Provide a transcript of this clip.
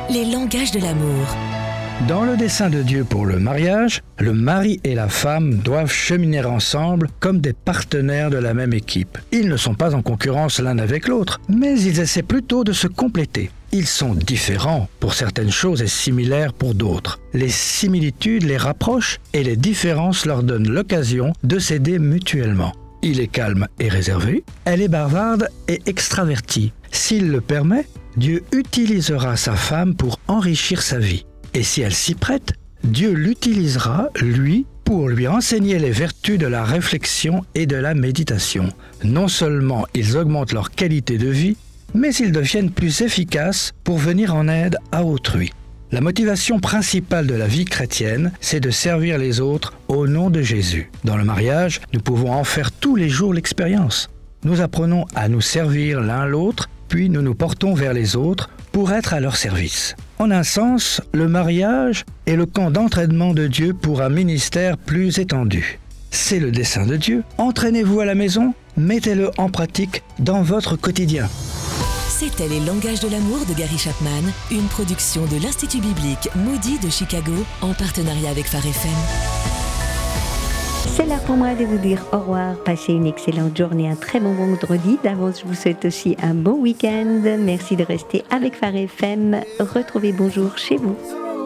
Les langages de l'amour. Dans le dessein de Dieu pour le mariage, le mari et la femme doivent cheminer ensemble comme des partenaires de la même équipe. Ils ne sont pas en concurrence l'un avec l'autre, mais ils essaient plutôt de se compléter. Ils sont différents pour certaines choses et similaires pour d'autres. Les similitudes les rapprochent et les différences leur donnent l'occasion de s'aider mutuellement. Il est calme et réservé, elle est bavarde et extravertie. S'il le permet, Dieu utilisera sa femme pour enrichir sa vie. Et si elle s'y prête, Dieu l'utilisera, lui, pour lui enseigner les vertus de la réflexion et de la méditation. Non seulement ils augmentent leur qualité de vie, mais ils deviennent plus efficaces pour venir en aide à autrui. La motivation principale de la vie chrétienne, c'est de servir les autres au nom de Jésus. Dans le mariage, nous pouvons en faire tous les jours l'expérience. Nous apprenons à nous servir l'un l'autre, puis nous nous portons vers les autres pour être à leur service. En un sens, le mariage est le camp d'entraînement de Dieu pour un ministère plus étendu. C'est le dessein de Dieu. Entraînez-vous à la maison, mettez-le en pratique dans votre quotidien. C'était Les langages de l'amour de Gary Chapman, une production de l'Institut biblique Moody de Chicago en partenariat avec Phare FM. C'est l'heure pour moi de vous dire au revoir. Passez une excellente journée, un très bon vendredi. D'avance, je vous souhaite aussi un bon week-end. Merci de rester avec Phare FM. Retrouvez Bonjour chez vous.